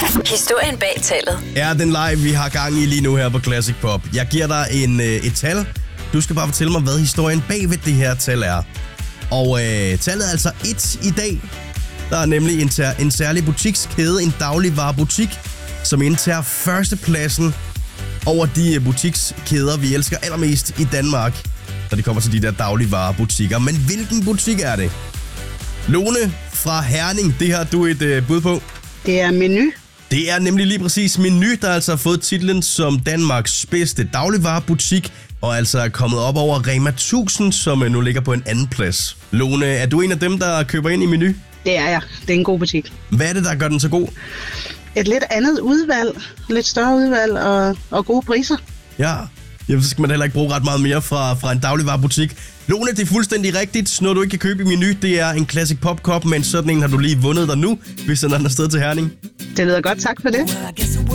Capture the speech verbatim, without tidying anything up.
Historien bag tallet er den live, vi har gang i lige nu her på Classic Pop. Jeg giver dig en, øh, et tal. Du skal bare fortælle mig, hvad historien bag ved det her tal er. Og øh, tallet er altså et i dag. Der er nemlig en, ter- en særlig butikskæde, en dagligvarebutik, som indtager førstepladsen over de butikskæder, vi elsker allermest i Danmark, når det kommer til de der dagligvarebutikker. Men hvilken butik er det? Lone fra Herning, det har du et øh, bud på. Det er Meny. Det er nemlig lige præcis Meny, der altså har fået titlen som Danmarks bedste dagligvarebutik, og altså er kommet op over Rema tusind, som nu ligger på en anden plads. Lone, er du en af dem, der køber ind i Meny? Det er jeg. Det er en god butik. Hvad er det, der gør den så god? Et lidt andet udvalg, lidt større udvalg og, og gode priser. Ja, jamen, så skal man heller ikke bruge ret meget mere fra, fra en dagligvarebutik. Lone, det er fuldstændig rigtigt. Noget, du ikke kan købe i Meny, det er en Classic Pop Cup, men sådan en har du lige vundet dig nu, hvis den er afsted til Herning. Det lyder godt. Tak for det.